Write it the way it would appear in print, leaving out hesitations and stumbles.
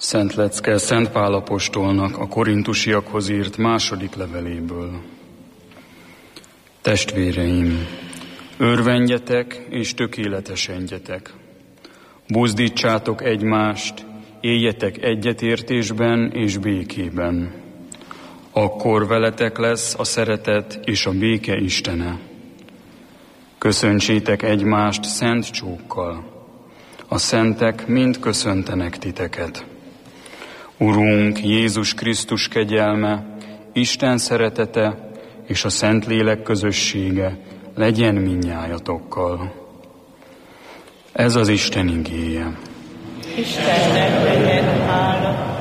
Szent lecke Szent Pál apostolnak a korintusiakhoz írt második leveléből. Testvéreim, örvendjetek és tökéletesedjetek. Buzdítsátok egymást, éljetek egyetértésben és békében. Akkor veletek lesz a szeretet és a béke Istene. Köszöntsétek egymást szent csókkal. A szentek mind köszöntenek titeket. Urunk Jézus Krisztus kegyelme, Isten szeretete és a Szentlélek közössége legyen mindnyájatokkal. Ez az Isten igéje. Istennek legyen hála.